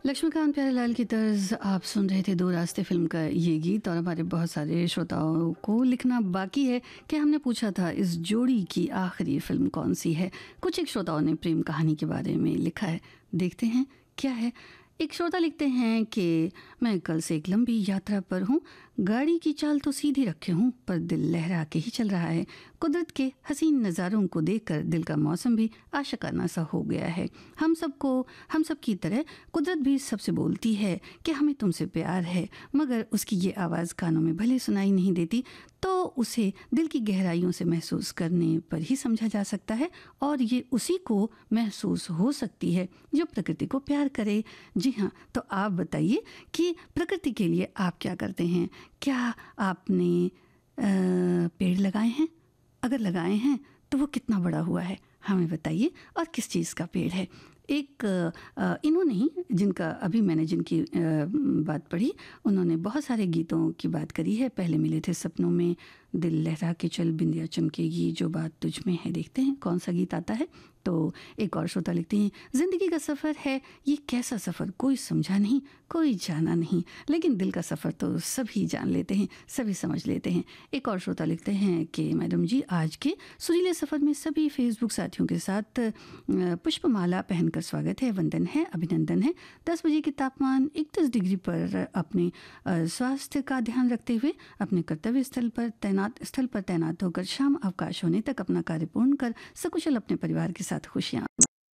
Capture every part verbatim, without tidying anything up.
लक्ष्मीकांत प्यारेलाल की तर्ज आप सुन रहे थे दो रास्ते फिल्म का ये गीत। और हमारे बहुत सारे श्रोताओं को लिखना बाकी है कि हमने पूछा था इस जोड़ी की आखिरी फिल्म कौन सी है। कुछ एक श्रोताओं ने प्रेम कहानी के बारे में लिखा है, देखते हैं क्या है। एक श्रोता लिखते हैं कि मैं कल से एक लंबी यात्रा पर हूँ, गाड़ी की चाल तो सीधी रखे हूँ पर दिल लहरा के ही चल रहा है। कुदरत के हसीन नज़ारों को देखकर दिल का मौसम भी आशिकाना सा हो गया है। हम सबको हम सब की तरह कुदरत भी सबसे बोलती है कि हमें तुमसे प्यार है, मगर उसकी ये आवाज़ कानों में भले सुनाई नहीं देती तो उसे दिल की गहराइयों से महसूस करने पर ही समझा जा सकता है। और ये उसी को महसूस हो सकती है जो प्रकृति को प्यार करे। जी हाँ, तो आप बताइए कि प्रकृति के लिए आप क्या करते हैं? क्या आपने आ, पेड़ लगाए हैं? अगर लगाए हैं तो वो कितना बड़ा हुआ है हमें बताइए, और किस चीज़ का पेड़ है। एक इन्होंने ही जिनका अभी मैंने जिनकी बात पढ़ी, उन्होंने बहुत सारे गीतों की बात करी है। पहले मिले थे सपनों में, दिल लहरा के चल, बिंदिया चमकेगी, जो बात तुझ में है। देखते हैं कौन सा गीत आता है। तो एक और श्रोता लिखते हैं, ज़िंदगी का सफ़र है ये कैसा सफ़र, कोई समझा नहीं कोई जाना नहीं, लेकिन दिल का सफ़र तो सभी जान लेते हैं, सभी समझ लेते हैं। एक और श्रोता लिखते हैं कि मैडम जी, आज के सुरीले सफ़र में सभी फेसबुक साथियों के साथ पुष्पमाला पहनकर स्वागत है, वंदन है, अभिनंदन है। दस बजे के तापमान इकतीस डिग्री पर अपने स्वास्थ्य का ध्यान रखते हुए अपने कर्तव्य स्थल पर तैनात स्थल पर तैनात होकर शाम अवकाश होने तक अपना कार्य पूर्ण कर सकुशल अपने परिवार के साथ खुशियाँ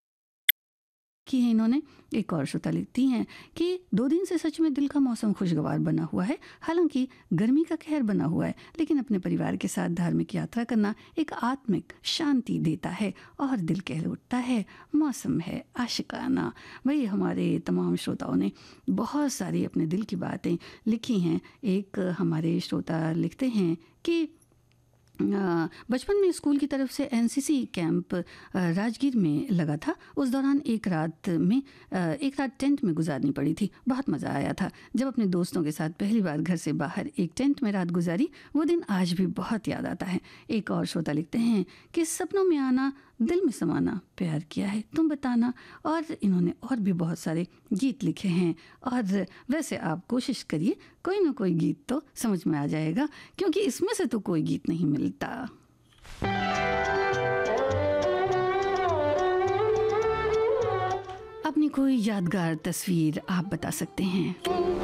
की है इन्होंने। एक और श्रोता लिखती हैं कि दो दिन से सच में दिल का मौसम खुशगवार बना हुआ है, हालांकि गर्मी का कहर बना हुआ है, लेकिन अपने परिवार के साथ धार्मिक यात्रा करना एक आत्मिक शांति देता है और दिल कह उठता है मौसम है आशिकाना। भाई, हमारे तमाम श्रोताओं ने बहुत सारी अपने दिल की बातें लिखी हैं। एक हमारे श्रोता लिखते हैं कि बचपन में स्कूल की तरफ से एनसीसी कैंप राजगीर में लगा था। उस दौरान एक रात में एक रात टेंट में गुजारनी पड़ी थी। बहुत मज़ा आया था जब अपने दोस्तों के साथ पहली बार घर से बाहर एक टेंट में रात गुजारी। वो दिन आज भी बहुत याद आता है। एक और श्रोता लिखते हैं कि सपनों में आना, दिल में समाना, प्यार किया है तुम बताना। और इन्होंने और भी बहुत सारे गीत लिखे हैं। और वैसे आप कोशिश करिए, कोई ना कोई गीत तो समझ में आ जाएगा, क्योंकि इसमें से तो कोई गीत नहीं मिलता। अपनी कोई यादगार तस्वीर आप बता सकते हैं।